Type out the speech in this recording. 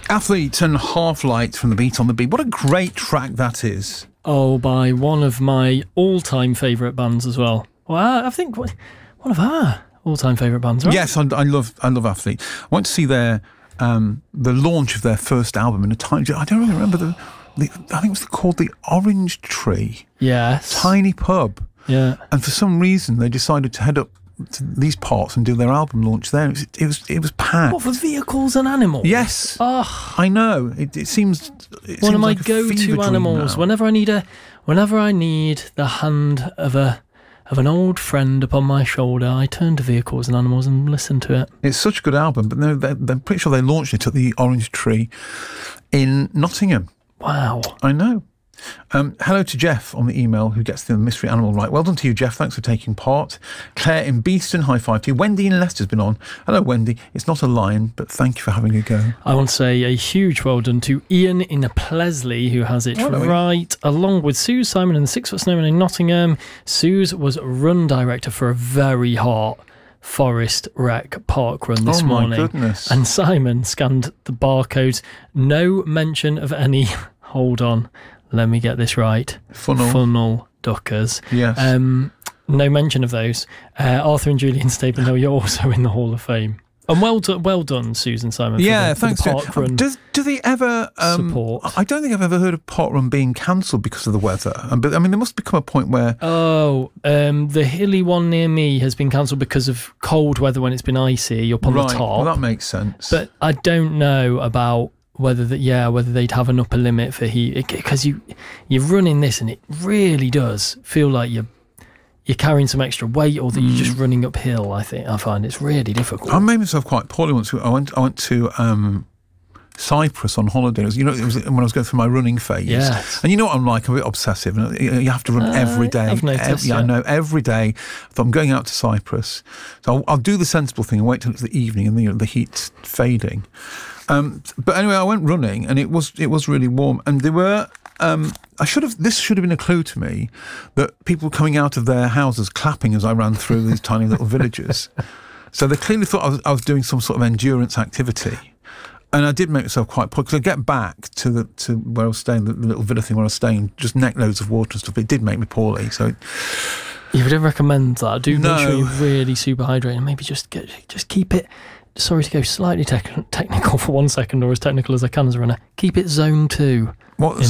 Athlete and Half Light from the Beat on the Beat. What a great track that is. Oh, by one of my all-time favourite bands as well. Well, I think one of our all-time favourite bands, right? Yes, I love Athlete. I went to see the launch of their first album in a tiny... I don't really remember I think it was called the Orange Tree. Yes. Tiny pub. Yeah. And for some reason, they decided to head up to these parts and do their album launch there. It was packed. What, for Vehicles and Animals? Yes. Oh, I know. It seems one of my like a fever go-to dream animals. now. Whenever I need the hand of an old friend upon my shoulder, I turn to Vehicles and Animals and listen to it. It's such a good album, but no, they're pretty sure they launched it at the Orange Tree in Nottingham. Wow. I know. Hello to Jeff on the email, who gets the mystery animal right. Well done to you, Jeff. Thanks for taking part. Claire in Beeston, high five to you. Wendy in Leicester's been on. Hello, Wendy. It's not a lion, but thank you for having a go. I want to say a huge well done to Ian in Plesley, who has it right, along with Sue Simon and the 6 Foot Snowman in Nottingham. Suze was run director for a very hot Forest Rec park run this morning. Oh my goodness. And Simon scanned the barcodes. No mention of any, hold on, let me get this right, funnel duckers. Yes. No mention of those. Arthur and Julian Stapleton, you're also in the Hall of Fame. And well done, Susan Simon. Yeah, for the thanks. park run. Do they ever support? I don't think I've ever heard of park run being cancelled because of the weather. But I mean, there must become a point where. The hilly one near me has been cancelled because of cold weather when it's been icy up on the top. Well, that makes sense. But I don't know about whether they'd have an upper limit for heat, because you're running this and it really does feel like you're carrying some extra weight, or that you're just running uphill. I find it's really difficult. I made myself quite poorly once. I went to Cyprus on holiday. It was when I was going through my running phase. Yes. And you know what I'm like? I'm a bit obsessive. And you have to run every day. I've noticed. I know, every day. So I'm going out to Cyprus. So I'll do the sensible thing and wait till it's the evening and the heat's fading. But anyway, I went running and it was really warm. And there were... this should have been a clue to me that people were coming out of their houses clapping as I ran through these tiny little villages. So they clearly thought I was doing some sort of endurance activity. And I did make myself quite poor, because I get back to where I was staying, the little villa thing where I was staying, just neck loads of water and stuff. It did make me poorly. So you would recommend that? Make sure you're really super hydrated, and maybe just keep it. Sorry to go slightly technical for 1 second, or as technical as I can as a runner. Keep it zone 2. What?